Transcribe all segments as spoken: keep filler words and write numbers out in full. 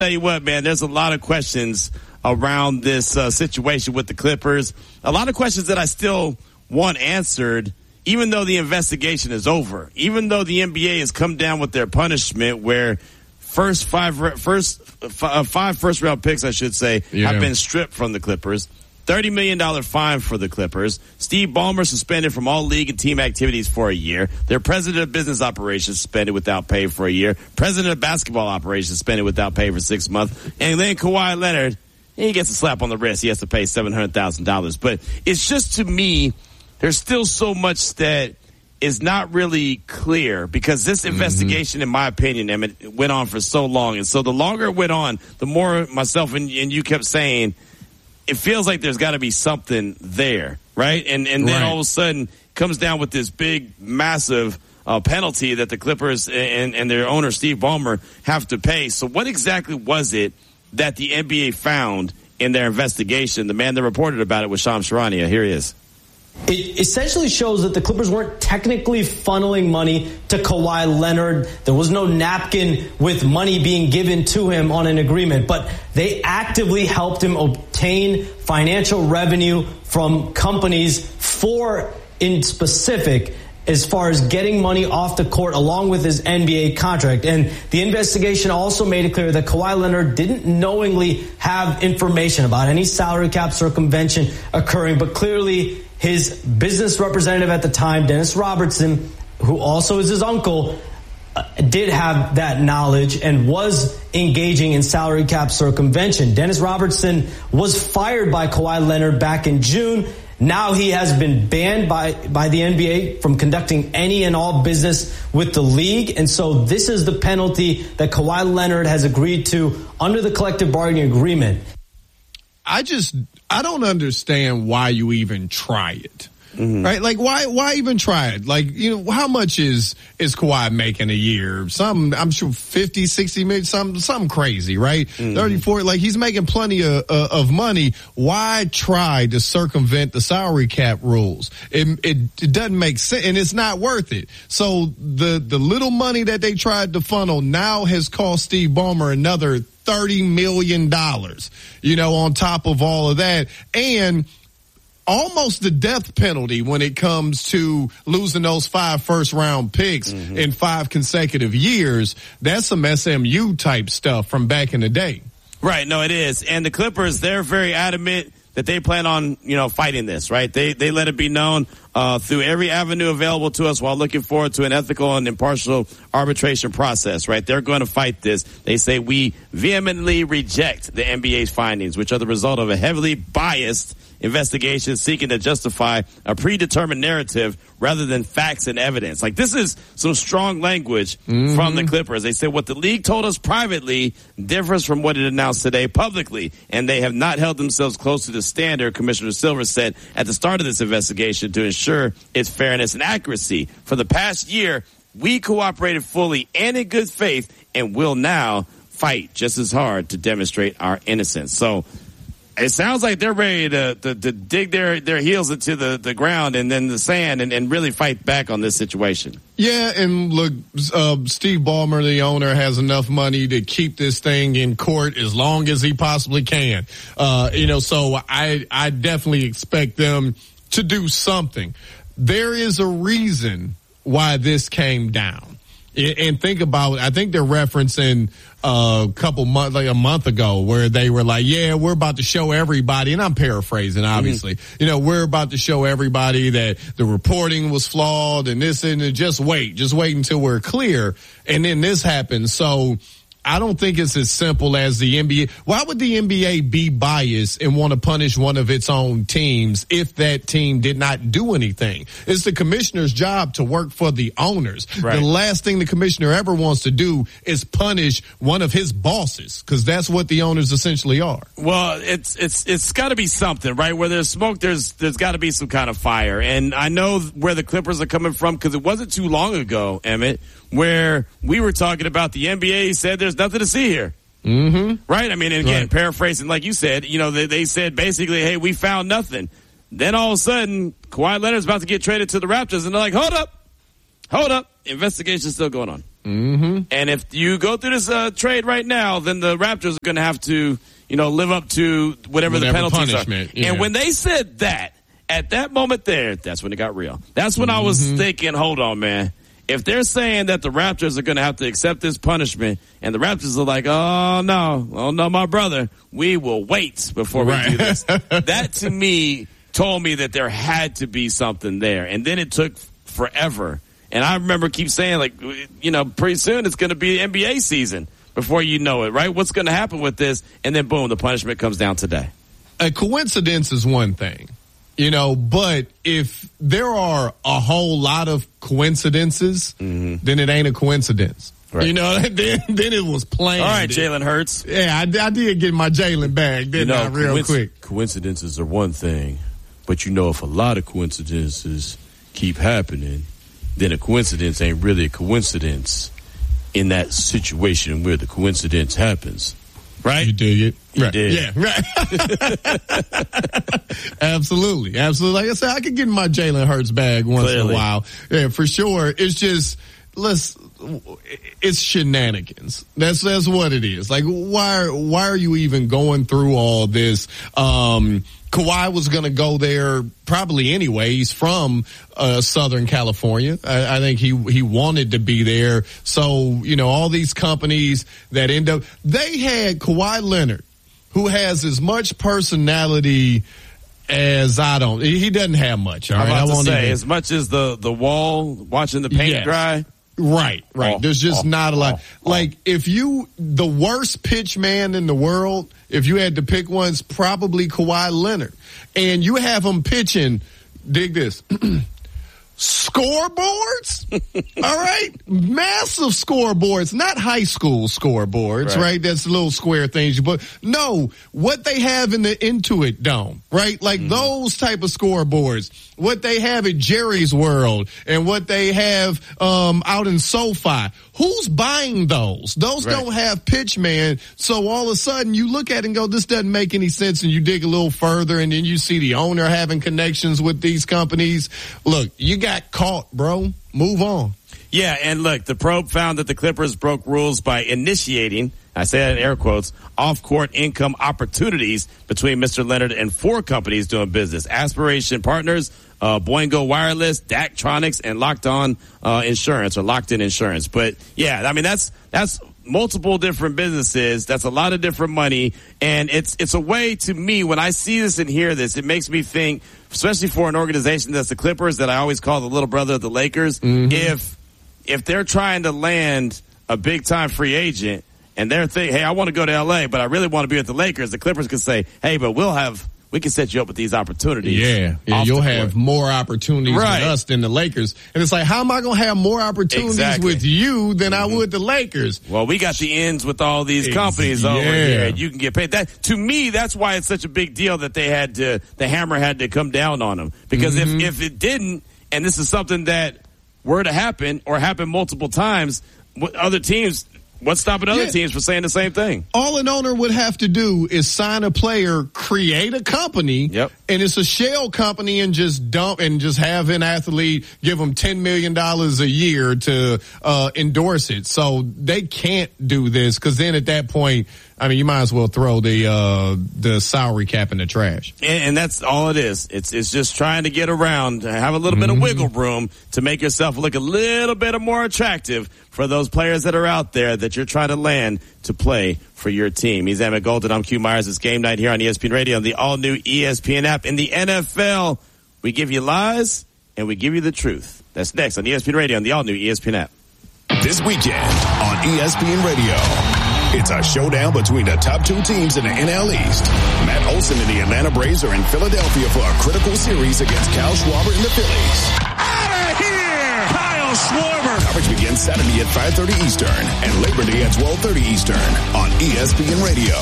Tell you what, man, there's a lot of questions around this uh, situation with the Clippers. A lot of questions that I still want answered, even though the investigation is over. Even though the N B A has come down with their punishment, where first five first uh, five first round picks, I should say, yeah. have been stripped from the Clippers. thirty million dollars fine for the Clippers. Steve Ballmer suspended from all league and team activities for a year. Their president of business operations suspended without pay for a year. President of basketball operations suspended without pay for six months. And then Kawhi Leonard, he gets a slap on the wrist. He has to pay seven hundred thousand dollars. But it's just, to me, there's still so much that is not really clear, because this investigation, mm-hmm. in my opinion, Emmett, went on for so long. And so the longer it went on, the more myself and, and you kept saying, it feels like there's got to be something there, right? And and then right. all of a sudden comes down with this big, massive uh, penalty that the Clippers and, and their owner, Steve Ballmer, have to pay. So what exactly was it that the N B A found in their investigation? The man that reported about it was Shams Charania. Here he is. It essentially shows that the Clippers weren't technically funneling money to Kawhi Leonard. There was no napkin with money being given to him on an agreement, but they actively helped him obtain financial revenue from companies for, in specific, as far as getting money off the court along with his N B A contract. And the investigation also made it clear that Kawhi Leonard didn't knowingly have information about any salary cap circumvention occurring, but clearly his business representative at the time, Dennis Robertson, who also is his uncle, uh, did have that knowledge and was engaging in salary cap circumvention. Dennis Robertson was fired by Kawhi Leonard back in June. Now he has been banned by, by the N B A from conducting any and all business with the league. And so this is the penalty that Kawhi Leonard has agreed to under the collective bargaining agreement. I just, I don't understand why you even try it. Mm-hmm. Right? Like, why, why even try it? Like, you know, how much is, is Kawhi making a year? Some, I'm sure fifty, sixty million, something, something crazy, right? Mm-hmm. thirty, forty, like he's making plenty of, uh, of money. Why try to circumvent the salary cap rules? It, it, it doesn't make sense, and it's not worth it. So the, the little money that they tried to funnel now has cost Steve Ballmer another thirty million dollars, you know, on top of all of that. And almost the death penalty when it comes to losing those five first round picks mm-hmm. in five consecutive years. That's some S M U type stuff from back in the day. Right. No, it is. And the Clippers, they're very adamant that they plan on, you know, fighting this, right? They, they let it be known, uh, through every avenue available to us while looking forward to an ethical and impartial arbitration process, right? They're going to fight this. They say we vehemently reject the N B A's findings, which are the result of a heavily biased investigation seeking to justify a predetermined narrative rather than facts and evidence. Like, this is some strong language mm-hmm. from the Clippers. They said what the league told us privately differs from what it announced today publicly, and they have not held themselves close to the standard Commissioner Silver set at the start of this investigation to ensure its fairness and accuracy. For the past year, we cooperated fully and in good faith and will now fight just as hard to demonstrate our innocence. So it sounds like they're ready to, to, to dig their, their heels into the, the ground and then the sand and, and really fight back on this situation. Yeah, and look, uh, Steve Ballmer, the owner, has enough money to keep this thing in court as long as he possibly can. Uh, you know, so I, I definitely expect them to do something. There is a reason why this came down. And think about, I think they're referencing a couple months, like a month ago, where they were like, yeah, we're about to show everybody, and I'm paraphrasing, obviously, mm-hmm. you know, we're about to show everybody that the reporting was flawed and this and just wait, just wait until we're clear. And then this happens. So I don't think it's as simple as the N B A. Why would the N B A be biased and want to punish one of its own teams if that team did not do anything? It's the commissioner's job to work for the owners. Right. The last thing the commissioner ever wants to do is punish one of his bosses, because that's what the owners essentially are. Well, it's it's it's got to be something, right? Where there's smoke, there's there's got to be some kind of fire. And I know where the Clippers are coming from, because it wasn't too long ago, Emmett, where we were talking about the N B A said there's nothing to see here. Mm-hmm. Right? I mean, and again, right. paraphrasing, like you said, you know, they, they said basically, hey, we found nothing. Then all of a sudden, Kawhi Leonard's about to get traded to the Raptors, and they're like, hold up, hold up, investigation's still going on. Mm-hmm. And if you go through this uh, trade right now, then the Raptors are going to have to, you know, live up to whatever, whatever the penalties are. Yeah. And when they said that, at that moment there, that's when it got real. That's when mm-hmm. I was thinking, hold on, man. If they're saying that the Raptors are going to have to accept this punishment, and the Raptors are like, oh, no, oh, no, my brother, we will wait before we right. do this. That, to me, told me that there had to be something there. And then it took forever. And I remember keep saying, like, you know, pretty soon it's going to be N B A season before you know it, right? What's going to happen with this? And then, boom, the punishment comes down today. A coincidence is one thing. You know, but if there are a whole lot of coincidences, mm-hmm. then it ain't a coincidence. Right. You know, then, then it was planned. All right, Jalen Hurts. Yeah, I, I did get my Jalen bag, didn't you know, I, real coinc- quick. Coincidences are one thing, but you know, if a lot of coincidences keep happening, then a coincidence ain't really a coincidence in that situation where the coincidence happens. Right? You dig it? You right. did. Yeah, right. Absolutely. Absolutely. Like I said, I could get in my Jalen Hurts bag once Clearly. in a while. Yeah, for sure. It's just, let's, it's shenanigans. That's, that's what it is. Like, why, why are you even going through all this? Um, Kawhi was going to go there probably anyway. He's from uh, Southern California. I, I think he he wanted to be there. So, you know, all these companies that end up, they had Kawhi Leonard, who has as much personality as I don't. He doesn't have much. All right? I'm about I won't to say, even, as much as the, the wall, watching the paint yes. dry. Right, right. Oh, There's just oh, not a lot. Oh, like, if you, the worst pitch man in the world, if you had to pick one, it's probably Kawhi Leonard. And you have him pitching, dig this, scoreboards? All right? Massive scoreboards, not high school scoreboards, right? right? That's little square things. But no, what they have in the Intuit Dome, right? Like mm. those type of scoreboards. What they have at Jerry's World and what they have um out in SoFi. Who's buying those? Those right. don't have pitch man. So all of a sudden you look at it and go, this doesn't make any sense. And you dig a little further and then you see the owner having connections with these companies. Look, you got caught, bro. Move on. Yeah, and look, the probe found that the Clippers broke rules by initiating, I say that in air quotes, off-court income opportunities between Mister Leonard and four companies doing business. Aspiration Partners, uh, Boingo Wireless, Daktronics, and Locked On uh, Insurance, or Locked In Insurance. But, yeah, I mean, that's that's multiple different businesses. That's a lot of different money. And it's it's a way, to me, when I see this and hear this, it makes me think, especially for an organization that's the Clippers, that I always call the little brother of the Lakers, mm-hmm. if if they're trying to land a big-time free agent and they're thinking, hey, I want to go to L A, but I really want to be with the Lakers, the Clippers could say, hey, but we'll have, we can set you up with these opportunities. Yeah, yeah you'll have more opportunities right. with us than the Lakers. And it's like, how am I going to have more opportunities exactly. with you than mm-hmm. I would the Lakers? Well, we got the ends with all these it's, companies yeah. over here, and you can get paid. That, to me, that's why it's such a big deal that they had to, the hammer had to come down on them. Because mm-hmm. if, if it didn't, and this is something that were to happen or happen multiple times, other teams, what's stopping other yeah. teams from saying the same thing? All an owner would have to do is sign a player, create a company, yep. and it's a shell company, and just dump and just have an athlete give them ten million dollars a year to uh, endorse it. So they can't do this, because then at that point, I mean, you might as well throw the uh, the salary cap in the trash. And, and that's all it is. It's it's just trying to get around, have a little mm-hmm. bit of wiggle room to make yourself look a little bit more attractive for those players that are out there that you're trying to land to play for your team. He's Emmett Golden. I'm Q Myers. It's Game Night here on E S P N Radio, on the all-new E S P N app. In the N F L, we give you lies and we give you the truth. That's next on E S P N Radio, on the all-new E S P N app. This weekend on E S P N Radio, it's a showdown between the top two teams in the N L East. Matt Olson and the Atlanta Braves are in Philadelphia for a critical series against Kyle Schwarber and the Phillies. Out of here! Kyle Schwarber! Coverage begins Saturday at five thirty Eastern and Labor Day at twelve thirty Eastern on E S P N Radio.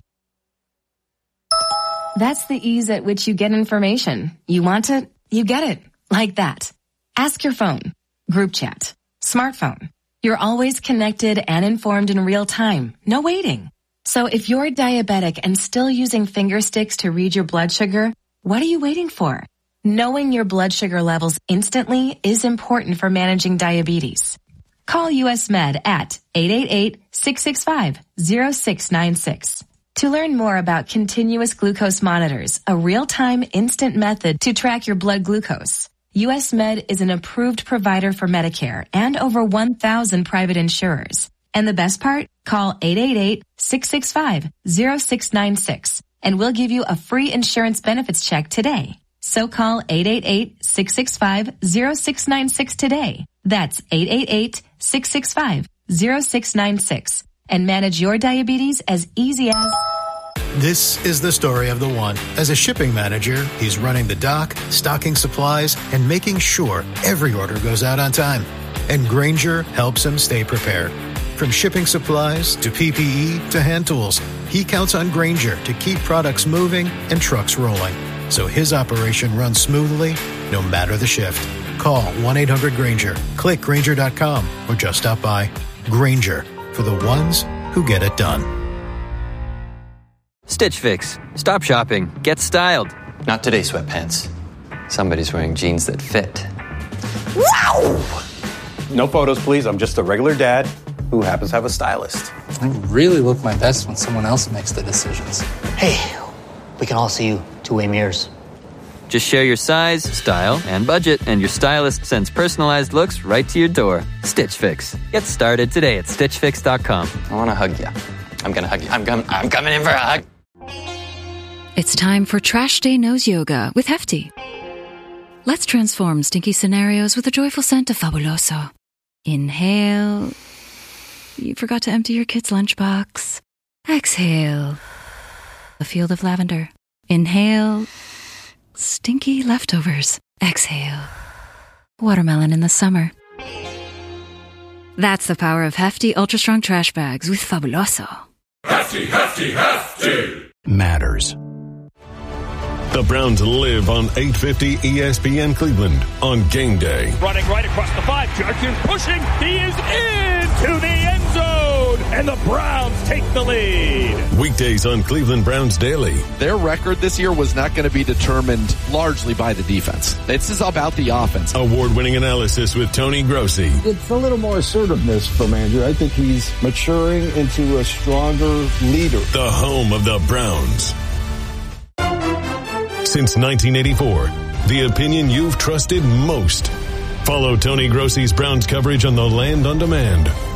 That's the ease at which you get information. You want it, you get it. Like that. Ask your phone. Group chat. Smartphone. You're always connected and informed in real time. No waiting. So if you're diabetic and still using finger sticks to read your blood sugar, what are you waiting for? Knowing your blood sugar levels instantly is important for managing diabetes. Call U S Med at eight eight eight, six six five, zero six nine six. To learn more about continuous glucose monitors, a real-time instant method to track your blood glucose, U S Med is an approved provider for Medicare and over one thousand private insurers. And the best part? Call eight eight eight, six six five, zero six nine six and we'll give you a free insurance benefits check today. So call eight eight eight, six six five, zero six nine six today. That's eight eight eight, six six five, zero six nine six and manage your diabetes as easy as... This is the story of the one. As a shipping manager, he's running the dock, stocking supplies, and making sure every order goes out on time. And Grainger helps him stay prepared. From shipping supplies to P P E to hand tools, he counts on Grainger to keep products moving and trucks rolling, so his operation runs smoothly no matter the shift. Call one eight hundred Grainger, click Grainger dot com, or just stop by. Grainger, for the ones who get it done. Stitch Fix. Stop shopping. Get styled. Not today, sweatpants. Somebody's wearing jeans that fit. Wow! No photos, please. I'm just a regular dad who happens to have a stylist. I really look my best when someone else makes the decisions. Hey, we can all see you two-way mirrors. Just share your size, style, and budget, and your stylist sends personalized looks right to your door. Stitch Fix. Get started today at stitch fix dot com. I want to hug you. I'm going to hug you. I'm, com- I'm coming in for a hug. It's time for Trash Day Nose Yoga with Hefty. Let's transform stinky scenarios with a joyful scent of Fabuloso. Inhale. You forgot to empty your kid's lunchbox. Exhale. A field of lavender. Inhale. Stinky leftovers. Exhale. Watermelon in the summer. That's the power of Hefty Ultra Strong Trash Bags with Fabuloso. Hefty, Hefty, Hefty! Matters. The Browns live on eight fifty E S P N Cleveland on game day. Running right across the five. Judkins pushing. He is into the end zone. And the Browns take the lead. Weekdays on Cleveland Browns Daily. Their record this year was not going to be determined largely by the defense. This is about the offense. Award-winning analysis with Tony Grossi. It's a little more assertiveness from Andrew. I think he's maturing into a stronger leader. The home of the Browns. Since nineteen eighty-four, the opinion you've trusted most. Follow Tony Grossi's Browns coverage on The Land on Demand